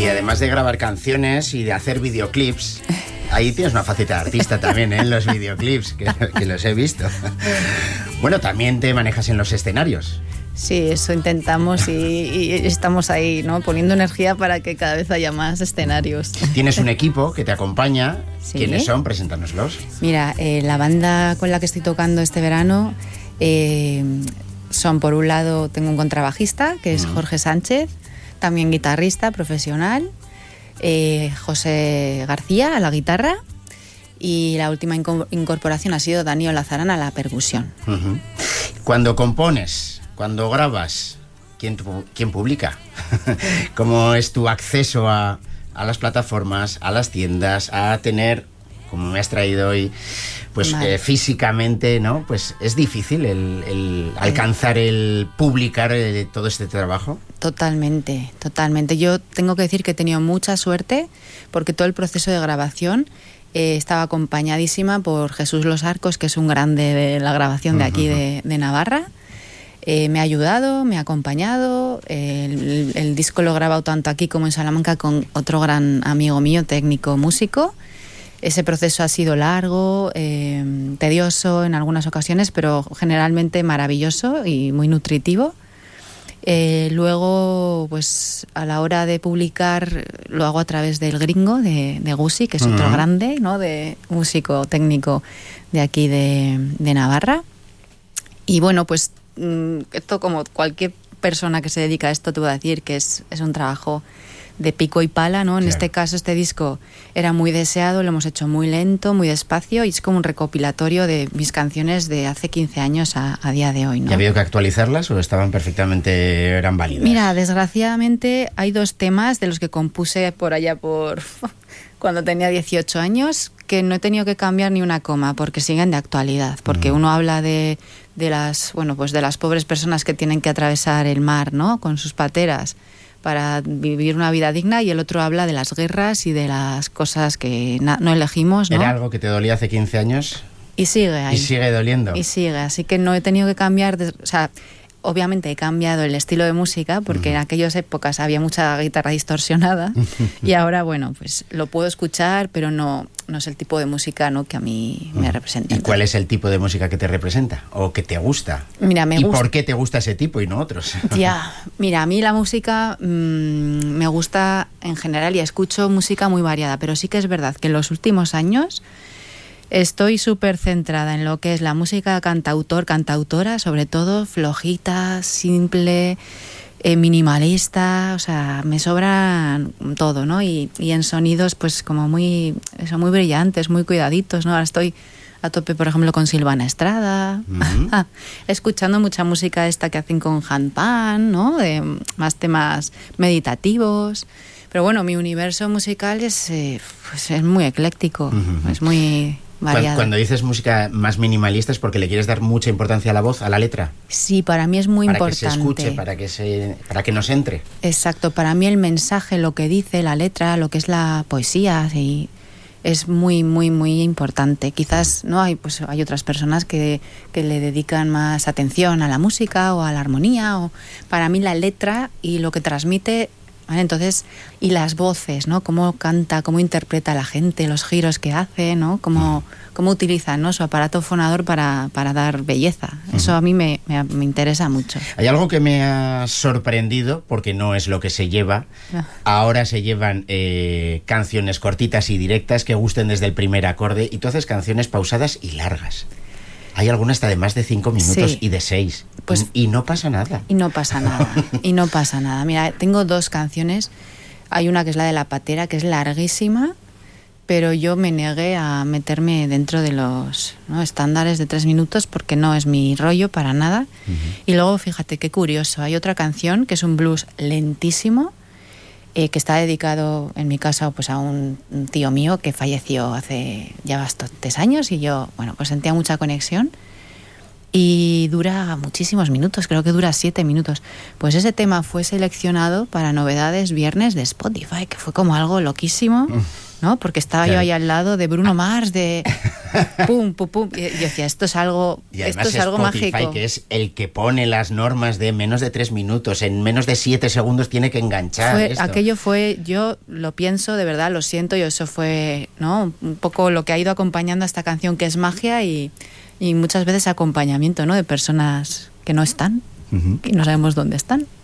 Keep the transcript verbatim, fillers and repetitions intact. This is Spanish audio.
Y además de grabar canciones y de hacer videoclips, ahí tienes una faceta de artista también, ¿eh? En los videoclips, que, que los he visto. Bueno, también te manejas en los escenarios. Sí, eso intentamos y, y estamos ahí, ¿no? Poniendo energía para que cada vez haya más escenarios. Tienes un equipo que te acompaña. Sí. ¿Quiénes son? Preséntanoslos. Mira, eh, la banda con la que estoy tocando este verano eh, son, por un lado, tengo un contrabajista, que es Jorge Sánchez, también guitarrista profesional, eh, José García a la guitarra, y la última inco- incorporación ha sido Daniel Lazarán a la percusión. Uh-huh. Cuando compones, cuando grabas, ¿quién, tu, quién publica? ¿Cómo es tu acceso a, a las plataformas, a las tiendas, a tener, como me has traído hoy, pues vale. eh, físicamente, ¿no? Pues es difícil el, el alcanzar el publicar el, todo este trabajo. Totalmente, totalmente. Yo tengo que decir que he tenido mucha suerte porque todo el proceso de grabación eh, estaba acompañadísima por Jesús Los Arcos, que es un grande de la grabación de aquí uh-huh. de, de Navarra. Eh, me ha ayudado, me ha acompañado. Eh, el, el disco lo he grabado tanto aquí como en Salamanca con otro gran amigo mío, técnico, músico. Ese proceso ha sido largo, eh, tedioso en algunas ocasiones, pero generalmente maravilloso y muy nutritivo. Eh, luego, pues a la hora de publicar, lo hago a través del Gringo, de, de Gusi, que es uh-huh. otro grande, ¿no? De músico técnico de aquí de, de Navarra. Y bueno, pues esto, como cualquier persona que se dedica a esto, te voy a decir que es, es un trabajo de pico y pala, ¿no? En claro. este caso, este disco era muy deseado, lo hemos hecho muy lento, muy despacio, y es como un recopilatorio de mis canciones de hace quince años a, a día de hoy, ¿no? ¿Y ha habido que actualizarlas o estaban perfectamente, eran válidas? Mira, desgraciadamente hay dos temas de los que compuse por allá por cuando tenía dieciocho años que no he tenido que cambiar ni una coma porque siguen de actualidad, porque mm. uno habla de, de las, bueno, pues de las pobres personas que tienen que atravesar el mar, ¿no? Con sus pateras para vivir una vida digna, y el otro habla de las guerras y de las cosas que na- no elegimos, ¿no? ¿Era algo que te dolía hace quince años? Y sigue ahí. Y sigue doliendo. Y sigue, así que no he tenido que cambiar, de, o sea, obviamente he cambiado el estilo de música porque uh-huh. en aquellas épocas había mucha guitarra distorsionada y ahora, bueno, pues lo puedo escuchar, pero no, no es el tipo de música, ¿no? que a mí uh-huh. me representa. ¿Y cuál es el tipo de música que te representa o que te gusta? Mira, me ¿Y gusta... por qué te gusta ese tipo y no otros? Ya, mira, a mí la música mmm, me gusta en general y escucho música muy variada, pero sí que es verdad que en los últimos años estoy súper centrada en lo que es la música cantautor, cantautora, sobre todo flojita, simple, eh, minimalista, o sea, me sobra todo, ¿no? Y, y en sonidos, pues como muy, eso, muy brillantes, muy cuidaditos, ¿no? Ahora estoy a tope, por ejemplo, con Silvana Estrada, uh-huh. escuchando mucha música esta que hacen con Handpan, ¿no? De más temas meditativos. Pero bueno, mi universo musical es, eh, pues es muy ecléctico, uh-huh. es muy... variado. Cuando dices música más minimalista es porque le quieres dar mucha importancia a la voz, a la letra. Sí, para mí es muy para importante. Para que se escuche, para que, se, para que nos entre. Exacto, para mí el mensaje, lo que dice la letra, lo que es la poesía, sí, es muy, muy, muy importante. Quizás no hay, pues hay otras personas que, que le dedican más atención a la música o a la armonía. O, para mí la letra y lo que transmite... ¿Vale? Entonces, y las voces, ¿no? Cómo canta, cómo interpreta la gente, los giros que hace, ¿no? Cómo, cómo utiliza, ¿no? Su aparato fonador para, para dar belleza. Eso a mí me, me, me interesa mucho. Hay algo que me ha sorprendido, porque no es lo que se lleva. Ahora se llevan eh, canciones cortitas y directas que gusten desde el primer acorde, y tú haces canciones pausadas y largas. Hay algunas hasta de más de cinco minutos sí. y de seis. Pues, y no pasa nada. Y no pasa nada. Y no pasa nada. Mira, tengo dos canciones. Hay una que es la de La Patera, que es larguísima, pero yo me negué a meterme dentro de los, ¿no?, estándares de tres minutos porque no es mi rollo para nada. Uh-huh. Y luego, fíjate qué curioso, hay otra canción que es un blues lentísimo, eh, que está dedicado, en mi caso, pues a un, un tío mío que falleció hace ya bastantes años, y yo, bueno, pues sentía mucha conexión, y dura muchísimos minutos, creo que dura siete minutos. Pues ese tema fue seleccionado para Novedades Viernes de Spotify, que fue como algo loquísimo. ¿no? Porque estaba Claro. yo ahí al lado de Bruno Mars, de pum, pum, pum. Y yo decía, esto es algo, Y esto además es algo Spotify, mágico. que es el que pone las normas de menos de tres minutos, en menos de siete segundos tiene que enganchar Fue- esto. aquello fue, yo lo pienso, de verdad, lo siento, y eso fue, ¿no? Un poco lo que ha ido acompañando a esta canción, que es magia y, y muchas veces acompañamiento, ¿no? De personas que no están Ujú. y no sabemos dónde están.